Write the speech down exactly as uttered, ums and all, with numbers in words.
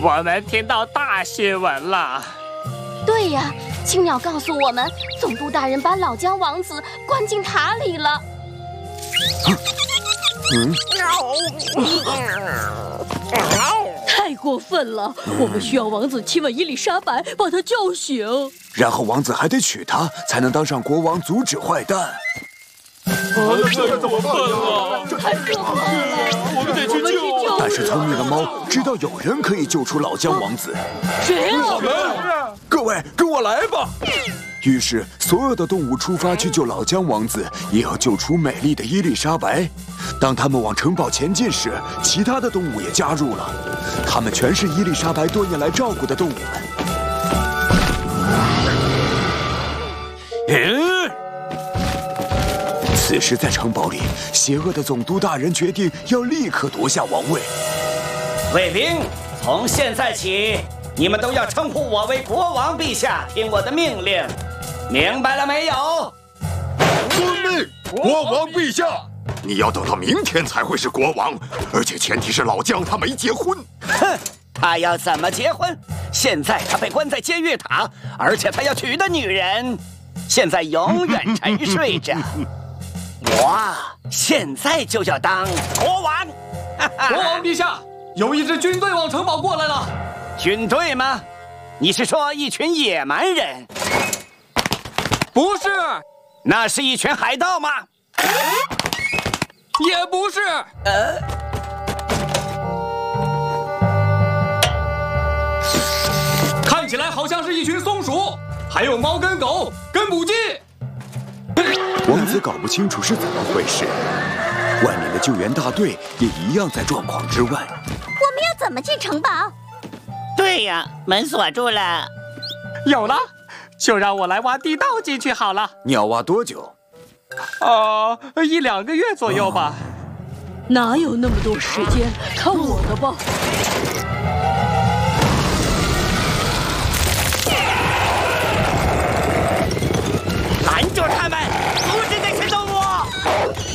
我们听到大新闻了。 对呀，青鸟告诉我们，总督大人把老姜王子关进塔里了。 嗯， 太过分了！我们需要王子亲吻伊丽莎白，把她叫醒。 然后王子还得娶她，才能当上国王，阻止坏蛋。 啊，这怎么办啊？ 这太可怕了！ 我们得去救。 但是聪明的猫知道有人可以救出老姜王子。 谁啊？ 我们！各位，跟我来吧！于是，所有的动物出发去救老姜王子，也要救出美丽的伊丽莎白。当他们往城堡前进时，其他的动物也加入了，他们全是伊丽莎白多年来照顾的动物们。嗯。此时，在城堡里，邪恶的总督大人决定要立刻夺下王位。 卫兵，从现在起，你们都要称呼我为国王陛下，听我的命令，明白了没有？ 遵命，国王陛下。你要等到明天才会是国王，而且前提是老姜他没结婚。 哼，他要怎么结婚？现在他被关在监狱塔，而且他要娶的女人，现在永远沉睡着。我现在就要当国王！ 国王陛下，有一支军队往城堡过来了。 军队吗？你是说一群野蛮人？ 不是， 那是一群海盗吗？ 也不是。呃，看起来好像是一群松鼠，还有猫跟狗跟母鸡。 王子搞不清楚是怎么回事，外面的救援大队也一样在状况之外。 我们要怎么进城堡？ 对呀，门锁住了。 有了，就让我来挖地道进去好了。 你要挖多久？ 呃，一两个月左右吧。 哪有那么多时间？看我的吧！